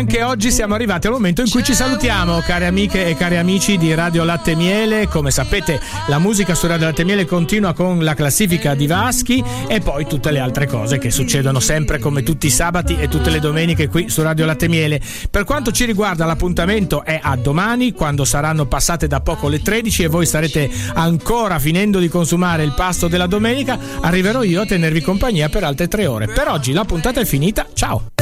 anche oggi siamo arrivati al momento in cui ci salutiamo, cari amiche e cari amici di Radio Latte Miele. Come sapete, la musica su Radio Latte Miele continua con la classifica di Vaschi e poi tutte le altre cose che succedono sempre come tutti i sabati e tutte le domeniche qui su Radio Latte Miele. Per quanto ci riguarda, l'appuntamento è a domani, quando saranno passate da poco le 13 e voi starete ancora finendo di consumare il pasto della domenica. Arriverò io a tenervi compagnia per altre 3 ore. Per oggi la puntata è finita, ciao!